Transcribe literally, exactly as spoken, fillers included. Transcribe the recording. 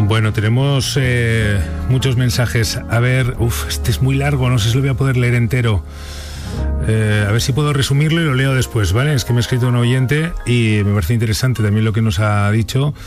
Bueno, tenemos eh, muchos mensajes. A ver, uff, este es muy largo, no sé si lo voy a poder leer entero. Eh, a ver si puedo resumirlo y lo leo después, ¿vale? Es que me ha escrito un oyente y me parece interesante también lo que nos ha dicho.